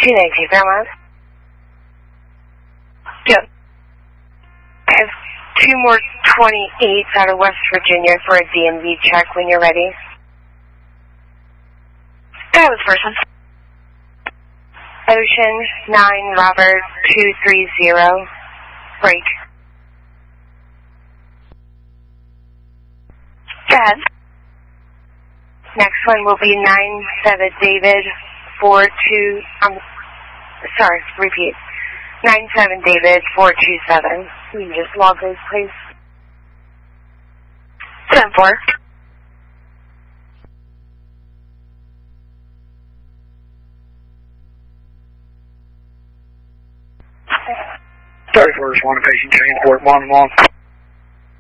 292 Fairmont. Yep. I have 2 more 28s out of West Virginia for a DMV check when you're ready. That was the first one. Ocean 9 Robert 230. Break. Dad. Next one will be 97 David 42. Sorry, repeat. 97 David 427. Can you just log those, please? 10-4. Thirty-first, one patient transport, 1-1.